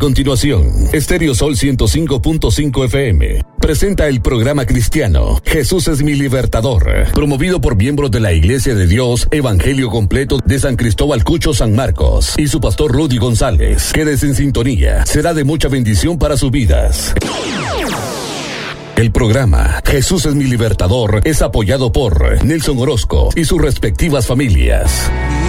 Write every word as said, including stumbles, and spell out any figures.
continuación, Estéreo Sol ciento cinco punto cinco F M presenta el programa cristiano Jesús es mi libertador, promovido por miembros de la Iglesia de Dios Evangelio Completo de San Cristóbal Cucho, San Marcos, y su pastor Rudy González. Quédese en sintonía, será de mucha bendición para sus vidas. El programa Jesús es mi libertador es apoyado por Nelson Orozco y sus respectivas familias.